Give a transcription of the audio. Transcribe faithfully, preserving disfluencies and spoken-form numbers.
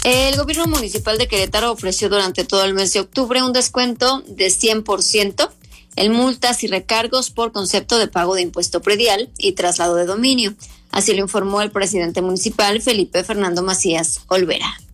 El gobierno municipal de Querétaro ofreció durante todo el mes de octubre un descuento de cien por ciento en multas y recargos por concepto de pago de impuesto predial y traslado de dominio. Así lo informó el presidente municipal, Felipe Fernando Macías Olvera.